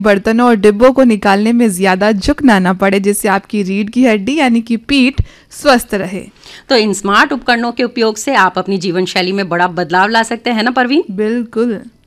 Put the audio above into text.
बर्तनों और डिब्बों को निकालने में ज्यादा झुकना ना पड़े, जिससे आपकी रीढ़ की हड्डी यानी कि पीठ स्वस्थ रहे। तो इन स्मार्ट उपकरणों के उपयोग से आप अपनी जीवन शैली में बड़ा बदलाव ला सकते हैं ना परवीन? बिल्कुल।